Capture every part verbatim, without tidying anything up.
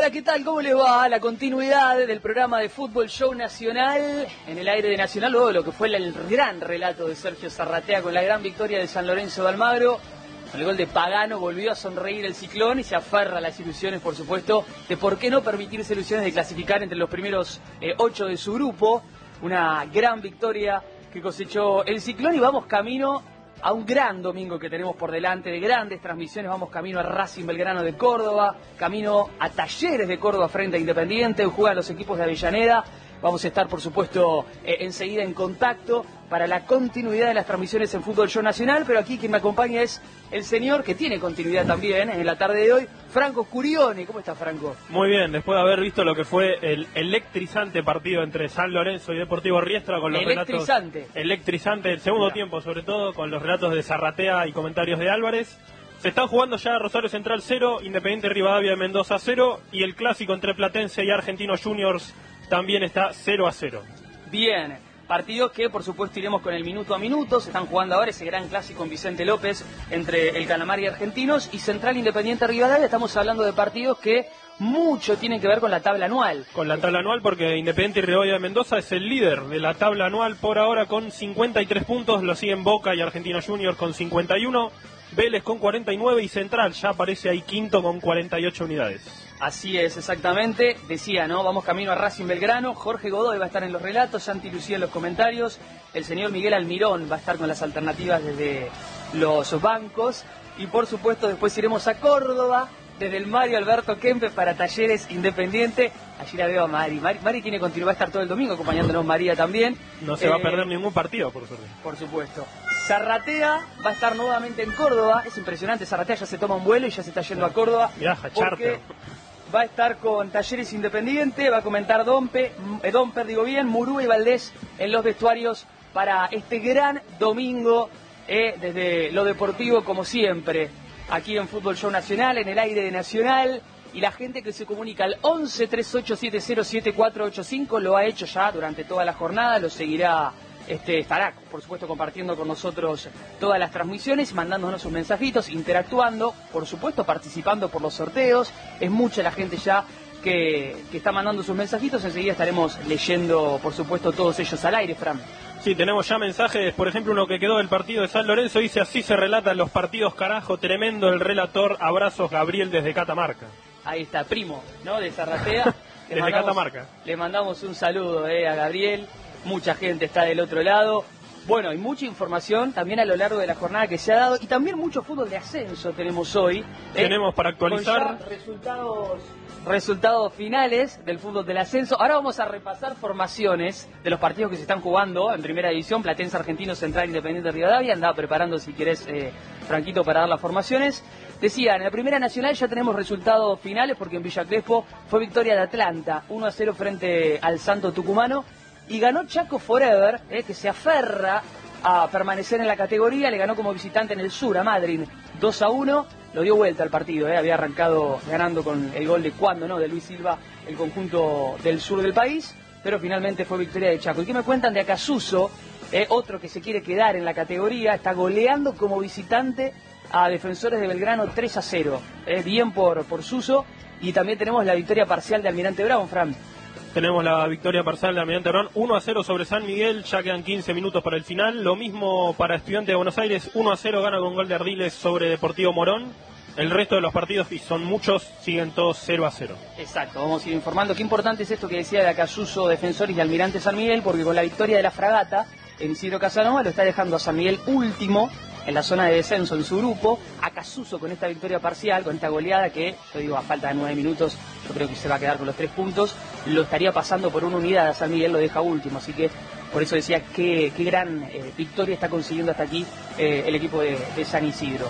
Hola, ¿qué tal? ¿Cómo les va? La continuidad del programa de Fútbol Show Nacional en el aire de Nacional, luego de lo que fue el gran relato de Sergio Zarratea con la gran victoria de San Lorenzo de Almagro. Con el gol de Pagano volvió a sonreír el Ciclón y se aferra a las ilusiones, por supuesto, de por qué no permitirse ilusiones de clasificar entre los primeros eh, ocho de su grupo. Una gran victoria que cosechó el Ciclón y vamos camino a un gran domingo que tenemos por delante, de grandes transmisiones. Vamos camino a Racing Belgrano de Córdoba, camino a Talleres de Córdoba frente a Independiente, juegan los equipos de Avellaneda. Vamos a estar, por supuesto, eh, enseguida en contacto para la continuidad de las transmisiones en Fútbol Show Nacional, pero aquí quien me acompaña es el señor que tiene continuidad también en la tarde de hoy, Franco Scurioni. ¿Cómo está, Franco? Muy bien, después de haber visto lo que fue el electrizante partido entre San Lorenzo y Deportivo Riestra con los electrizante. relatos... Electrizante. El segundo Mira. tiempo, sobre todo, con los relatos de Zarratea y comentarios de Álvarez. Se están jugando ya Rosario Central cero, Independiente Rivadavia de Mendoza cero, y el clásico entre Platense y Argentinos Juniors también está cero a cero. Bien, partidos que por supuesto iremos con el minuto a minuto. Se están jugando ahora ese gran clásico en Vicente López entre el Calamar y Argentinos y Central Independiente Rivadavia. Estamos hablando de partidos que mucho tienen que ver con la tabla anual. Con la tabla anual, porque Independiente Rivadavia de Mendoza es el líder de la tabla anual por ahora con cincuenta y tres puntos. Lo siguen Boca y Argentinos Juniors con cincuenta y uno. Vélez con cuarenta y nueve y Central ya aparece ahí quinto con cuarenta y ocho unidades. Así es, exactamente. Decía, ¿no? Vamos camino a Racing Belgrano. Jorge Godoy va a estar en los relatos, Santi Lucía en los comentarios. El señor Miguel Almirón va a estar con las alternativas desde los bancos. Y por supuesto después iremos a Córdoba, desde el Mario Alberto Kempes para Talleres Independiente. Allí la veo a Mari. Mari, Mari tiene continuidad, va a estar todo el domingo acompañándonos, María también. No se eh, va a perder ningún partido, por suerte. Por supuesto. Zarratea va a estar nuevamente en Córdoba. Es impresionante, Zarratea ya se toma un vuelo y ya se está yendo a Córdoba. Viaja, charter. Va a estar con Talleres Independiente, va a comentar Dompe, eh, Domper, digo bien, Murúa y Valdés en los vestuarios para este gran domingo, eh, desde lo deportivo como siempre, aquí en Fútbol Show Nacional, en el aire de Nacional. Y la gente que se comunica al once, treinta y ocho, setenta, siete cuatro ocho cinco lo ha hecho ya durante toda la jornada, lo seguirá. Este, estará, por supuesto, compartiendo con nosotros todas las transmisiones, mandándonos sus mensajitos, interactuando, por supuesto, participando por los sorteos. Es mucha la gente ya que, que está mandando sus mensajitos. Enseguida estaremos leyendo, por supuesto, todos ellos al aire, Fran. Sí, tenemos ya mensajes. Por ejemplo, uno que quedó del partido de San Lorenzo dice: así se relatan los partidos, carajo, tremendo el relator. Abrazos, Gabriel, desde Catamarca. Ahí está, primo, ¿no? De Zarratea. Desde mandamos, Catamarca. Le mandamos un saludo eh, a Gabriel. Mucha gente está del otro lado. Bueno, hay mucha información también a lo largo de la jornada que se ha dado y también mucho fútbol de ascenso tenemos hoy. Tenemos eh, para actualizar resultados, resultados finales del fútbol del ascenso. Ahora vamos a repasar formaciones de los partidos que se están jugando en primera división. Platense, Argentino, Central, Independiente Rivadavia. Andaba preparando, si querés, eh, Franquito, para dar las formaciones. Decía, en la primera nacional ya tenemos resultados finales porque en Villa Crespo fue victoria de Atlanta, uno a cero frente al Santo Tucumano. Y ganó Chaco Forever, eh, que se aferra a permanecer en la categoría. Le ganó como visitante en el sur a Madrid, dos a uno. Lo dio vuelta al partido, eh. Había arrancado ganando con el gol de cuando, ¿no? De Luis Silva, el conjunto del sur del país. Pero finalmente fue victoria de Chaco. ¿Y qué me cuentan de Acasuso? Eh, otro que se quiere quedar en la categoría. Está goleando como visitante a Defensores de Belgrano tres a cero. Eh, bien por, por Suso. Y también tenemos la victoria parcial de Almirante Brown, Fran. Tenemos la victoria parcial de Almirante Brown, uno a cero sobre San Miguel, ya quedan quince minutos para el final. Lo mismo para Estudiantes de Buenos Aires, uno a cero gana con gol de Ardiles sobre Deportivo Morón. El resto de los partidos, y son muchos, siguen todos cero a cero. Exacto, vamos a ir informando. Qué importante es esto que decía de Acasuso, Defensores y Almirante San Miguel, porque con la victoria de la Fragata, en Isidro Casanova lo está dejando a San Miguel último en la zona de descenso en su grupo. Acasuso con esta victoria parcial, con esta goleada que, yo digo, a falta de nueve minutos, yo creo que se va a quedar con los tres puntos, lo estaría pasando por una unidad. A San Miguel lo deja último, así que por eso decía qué, qué gran eh, victoria está consiguiendo hasta aquí eh, el equipo de, de San Isidro.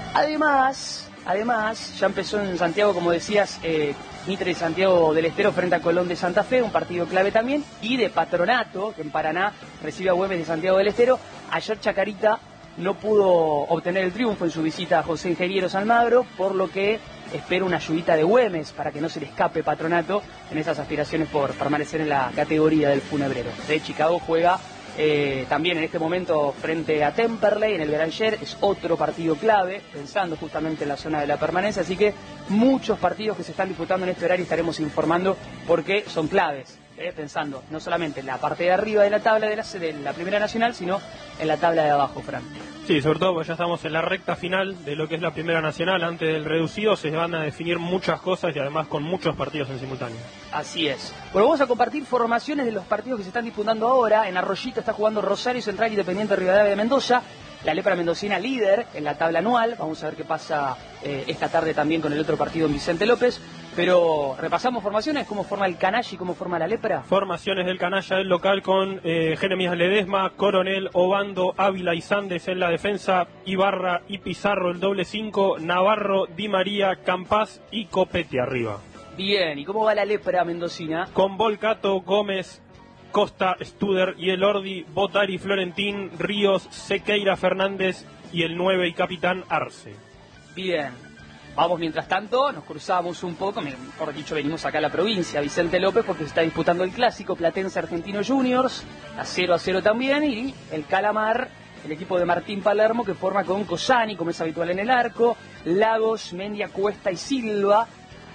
Además, además, ya empezó en Santiago, como decías, eh, Mitre de Santiago del Estero frente a Colón de Santa Fe, un partido clave también, y de Patronato, que en Paraná recibe a Güemes de Santiago del Estero. Ayer Chacarita no pudo obtener el triunfo en su visita a José Ingenieros Almagro, por lo que espera una ayudita de Güemes para que no se le escape Patronato en esas aspiraciones por permanecer en la categoría del funebrero. De Chicago juega Eh, también en este momento frente a Temperley en el Beranger es otro partido clave, pensando justamente en la zona de la permanencia, así que muchos partidos que se están disputando en este horario estaremos informando porque son claves, eh, pensando no solamente en la parte de arriba de la tabla de la, de la Primera Nacional, sino en la tabla de abajo, Fran. Sí, sobre todo porque ya estamos en la recta final de lo que es la Primera Nacional. Antes del reducido se van a definir muchas cosas y además con muchos partidos en simultáneo. Así es. Bueno, vamos a compartir formaciones de los partidos que se están disputando ahora. En Arroyito está jugando Rosario Central Independiente Rivadavia de Mendoza. La Lepra Mendocina líder en la tabla anual. Vamos a ver qué pasa eh, esta tarde también con el otro partido en Vicente López. Pero repasamos formaciones, cómo forma el Canalla y cómo forma la Lepra. Formaciones del Canalla, el local con eh, Jeremías Ledesma, Coronel, Obando, Ávila y Sandes en la defensa, Ibarra y Pizarro el doble cinco, Navarro, Di María, Campás y Copete arriba. Bien, ¿y cómo va la Lepra mendocina? Con Volcato, Gómez, Costa, Studer y Elordi, Botari, Florentín, Ríos, Sequeira, Fernández y el nueve y capitán Arce. Bien. Vamos, mientras tanto, nos cruzamos un poco, mejor dicho, venimos acá a la provincia, Vicente López, porque se está disputando el clásico Platense Argentino Juniors, a cero a cero también, y el Calamar, el equipo de Martín Palermo, que forma con Cosani, como es habitual en el arco, Lagos, Mendia, Cuesta y Silva,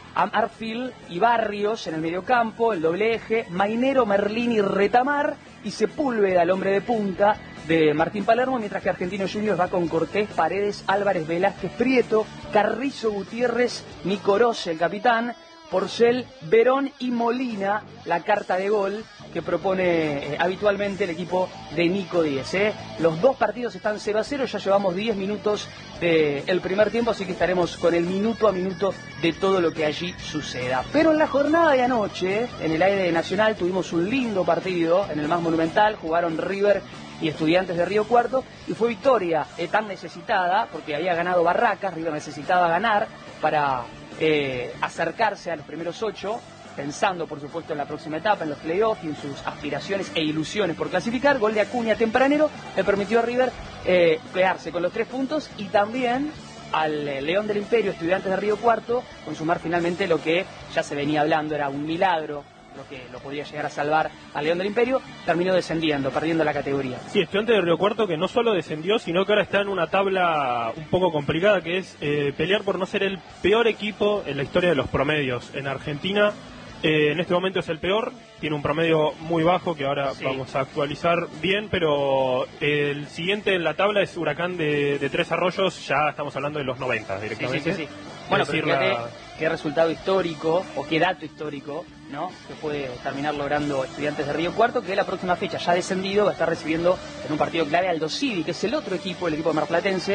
Arfield y Barrios en el mediocampo, el doble eje, Mainero, Merlín y Retamar, y Sepúlveda, el hombre de punta de Martín Palermo, mientras que Argentino Juniors va con Cortés, Paredes, Álvarez, Velázquez, Prieto, Carrizo, Gutiérrez, Nicorose, el capitán, Porcel, Verón y Molina, la carta de gol que propone eh, habitualmente el equipo de Nico Díez. ¿eh? Los dos partidos están cero a cero, ya llevamos diez minutos del primer tiempo, así que estaremos con el minuto a minuto de todo lo que allí suceda. Pero en la jornada de anoche, en el aire nacional, tuvimos un lindo partido en el más monumental, jugaron River y Estudiantes de Río Cuarto, y fue victoria eh, tan necesitada, porque había ganado Barracas, River necesitaba ganar para eh, acercarse a los primeros ocho, pensando por supuesto en la próxima etapa, en los playoffs y en sus aspiraciones e ilusiones por clasificar. Gol de Acuña tempranero le permitió a River eh, quedarse con los tres puntos, y también al eh, León del Imperio, Estudiantes de Río Cuarto, consumar finalmente lo que ya se venía hablando, era un milagro lo que lo podía llegar a salvar al León del Imperio. Terminó descendiendo, perdiendo la categoría. Sí, Estudiantes de Río Cuarto, que no solo descendió, sino que ahora está en una tabla un poco complicada, que es eh, pelear por no ser el peor equipo en la historia de los promedios en Argentina. Eh, en este momento es el peor, tiene un promedio muy bajo que ahora sí vamos a actualizar bien, pero el siguiente en la tabla es Huracán de, de Tres Arroyos, ya estamos hablando de los noventa directamente. Sí, sí, sí, sí. Bueno, pero fíjate la... qué resultado histórico, o qué dato histórico, ¿no?, que puede terminar logrando Estudiantes de Río Cuarto, que la próxima fecha, ya descendido, va a estar recibiendo en un partido clave Aldo Civi, que es el otro equipo, el equipo marplatense,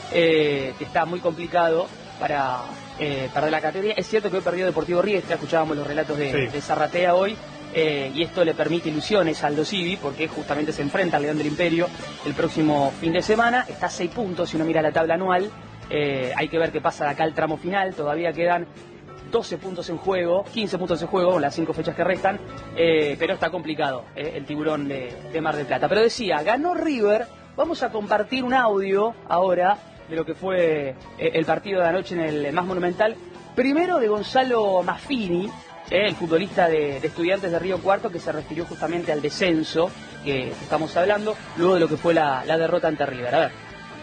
eh, que está muy complicado para eh, perder la categoría. Es cierto que hoy perdió Deportivo Riestra, escuchábamos los relatos de, sí. de Zarratea hoy, eh, y esto le permite ilusiones a Aldo Civi, porque justamente se enfrenta al León del Imperio el próximo fin de semana. Está a seis puntos si uno mira la tabla anual. Eh, hay que ver qué pasa de acá al tramo final, todavía quedan doce puntos en juego, quince puntos en juego, las cinco fechas que restan, eh, pero está complicado eh, el tiburón de, de Mar del Plata. Pero decía, ganó River. Vamos a compartir un audio ahora de lo que fue eh, el partido de anoche en el más monumental. Primero de Gonzalo Maffini, eh, el futbolista de, de Estudiantes de Río Cuarto, que se refirió justamente al descenso que, que estamos hablando, luego de lo que fue la, la derrota ante River. A ver.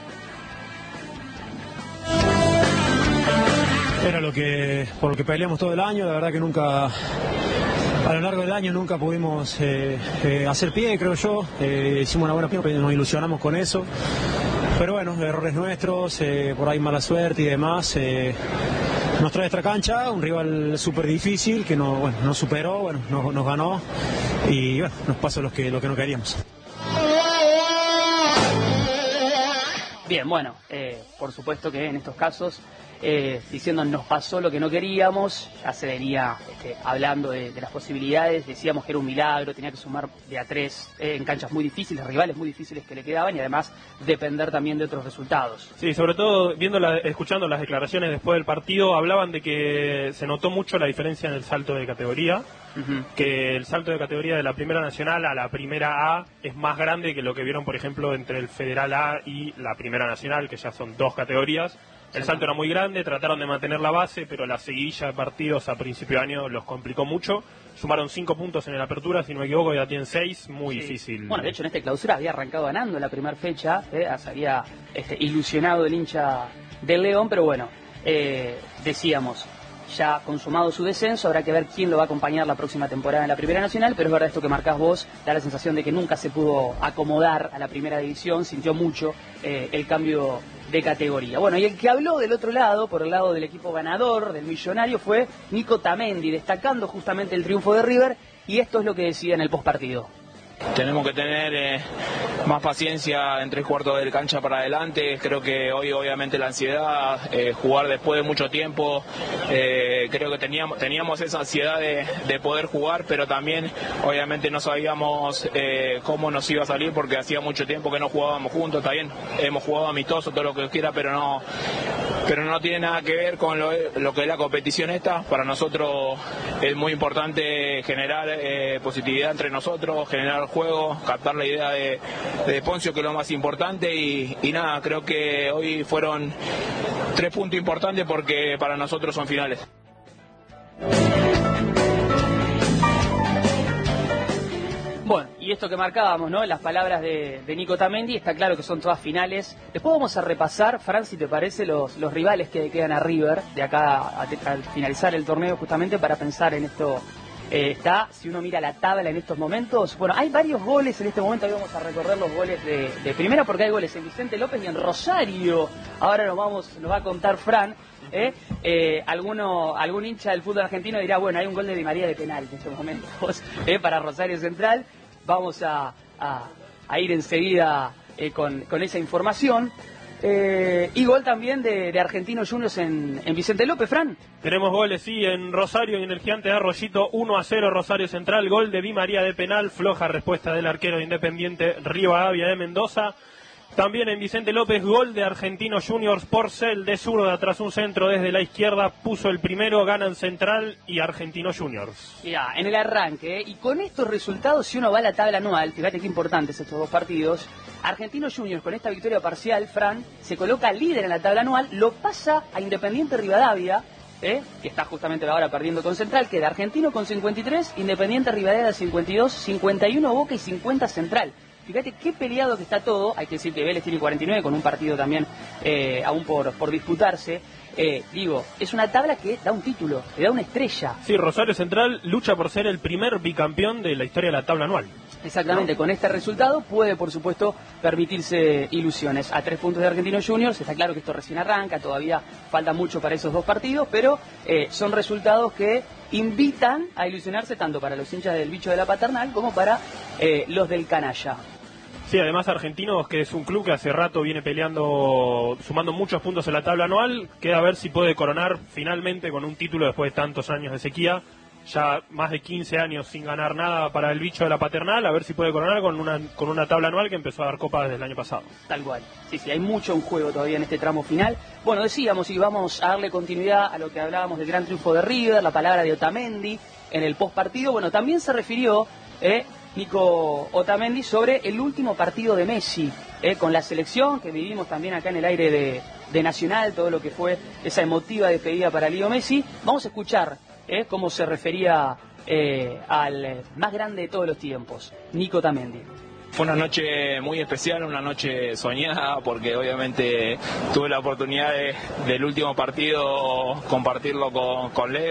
Era lo que, por lo que peleamos todo el año. La verdad que nunca, a lo largo del año nunca pudimos eh, eh, hacer pie, creo yo. Eh, hicimos una buena pie, nos ilusionamos con eso. Pero bueno, errores nuestros, eh, por ahí mala suerte y demás. Eh, nos trae esta cancha, un rival súper difícil que no, bueno, nos superó, bueno, nos, nos ganó y bueno, nos pasó lo que, lo que no queríamos. Bien, bueno, eh, por supuesto que en estos casos, eh, diciendo nos pasó lo que no queríamos, ya se venía este, hablando de, de las posibilidades, decíamos que era un milagro, tenía que sumar de a tres eh, en canchas muy difíciles, rivales muy difíciles que le quedaban, y además depender también de otros resultados. Sí, sobre todo viendo la, escuchando las declaraciones después del partido, hablaban de que se notó mucho la diferencia en el salto de categoría. Uh-huh. Que el salto de categoría de la Primera Nacional a la Primera A es más grande que lo que vieron, por ejemplo, entre el Federal A y la Primera Nacional, que ya son dos categorías. El salto era muy grande, trataron de mantener la base, pero la seguidilla de partidos a principio de año los complicó mucho. Sumaron cinco puntos en la apertura, si no me equivoco, ya tienen seis, muy sí. difícil. Bueno, de hecho en esta clausura había arrancado ganando la primera fecha, eh, se había este, ilusionado el hincha del León, pero bueno, eh, decíamos, ya consumado su descenso, habrá que ver quién lo va a acompañar la próxima temporada en la Primera Nacional, pero es verdad esto que marcás vos, da la sensación de que nunca se pudo acomodar a la Primera División, sintió mucho eh, el cambio de categoría. Bueno, y el que habló del otro lado, por el lado del equipo ganador, del Millonario, fue Nico Otamendi, destacando justamente el triunfo de River, y esto es lo que decía en el postpartido. Tenemos que tener eh, más paciencia en tres cuartos del cancha para adelante. Creo que hoy obviamente la ansiedad, eh, jugar después de mucho tiempo, eh, creo que teníamos, teníamos esa ansiedad de, de poder jugar, pero también obviamente no sabíamos eh, cómo nos iba a salir porque hacía mucho tiempo que no jugábamos juntos. También hemos jugado amistoso, todo lo que quiera, pero no, pero no tiene nada que ver con lo, lo que es la competición esta. Para nosotros es muy importante generar eh, positividad entre nosotros, generar juego, captar la idea de, de Poncio, que es lo más importante, y, y nada, creo que hoy fueron tres puntos importantes porque para nosotros son finales. Bueno, y esto que marcábamos, ¿no? Las palabras de, de Nico Otamendi, está claro que son todas finales. Después vamos a repasar, Fran, si te parece, los, los rivales que quedan a River de acá al finalizar el torneo, justamente para pensar en esto. Eh, está, si uno mira la tabla en estos momentos, bueno, hay varios goles en este momento, ahí vamos a recorrer los goles de, de primera, porque hay goles en Vicente López y en Rosario. Ahora nos vamos, nos va a contar Fran. ¿eh? Eh, alguno, algún hincha del fútbol argentino dirá, bueno, hay un gol de Di María de penal en estos momentos ¿eh? para Rosario Central. Vamos a, a, a ir enseguida eh, con, con esa información. Eh, y gol también de, de Argentinos Juniors en, en Vicente López, Fran. Tenemos goles, sí, en Rosario y en el Gigante de Arroyito, uno a cero Rosario Central, gol de Di María de penal, floja respuesta del arquero de Independiente Rivadavia de Mendoza. También en Vicente López, gol de Argentinos Juniors, Porcel de zurda tras un centro desde la izquierda, puso el primero, ganan Central y Argentinos Juniors. Ya, en el arranque, ¿eh? Y con estos resultados, si uno va a la tabla anual, fíjate qué importantes estos dos partidos, Argentinos Juniors con esta victoria parcial, Fran, se coloca líder en la tabla anual, lo pasa a Independiente Rivadavia, ¿eh? que está justamente ahora perdiendo con Central, queda Argentino con cincuenta y tres, Independiente Rivadavia cincuenta y dos, cincuenta y uno Boca y cincuenta Central. Fíjate qué peleado que está todo. Hay que decir que Vélez tiene cuarenta y nueve con un partido también eh, aún por, por disputarse. Eh, digo, es una tabla que da un título, le da una estrella. Sí, Rosario Central lucha por ser el primer bicampeón de la historia de la tabla anual. Exactamente, ¿no? Con este resultado puede, por supuesto, permitirse ilusiones. A tres puntos de Argentinos Juniors, está claro que esto recién arranca, todavía falta mucho para esos dos partidos, pero eh, son resultados que invitan a ilusionarse tanto para los hinchas del bicho de la Paternal como para eh, los del Canalla. Sí, además Argentinos, que es un club que hace rato viene peleando, sumando muchos puntos en la tabla anual, queda a ver si puede coronar finalmente con un título después de tantos años de sequía, ya más de quince años sin ganar nada para el bicho de la Paternal, a ver si puede coronar con una con una tabla anual que empezó a dar copa desde el año pasado. Tal cual, sí, sí, hay mucho en juego todavía en este tramo final. Bueno, decíamos, y vamos a darle continuidad a lo que hablábamos del gran triunfo de River, la palabra de Otamendi en el postpartido. Bueno, también se refirió... Eh, Nico Otamendi sobre el último partido de Messi eh, con la selección, que vivimos también acá en el aire de, de Nacional, todo lo que fue esa emotiva despedida para Leo Messi. Vamos a escuchar eh, cómo se refería eh, al más grande de todos los tiempos, Nico Otamendi. Fue una noche muy especial, una noche soñada, porque obviamente tuve la oportunidad de, del último partido compartirlo con, con Leo.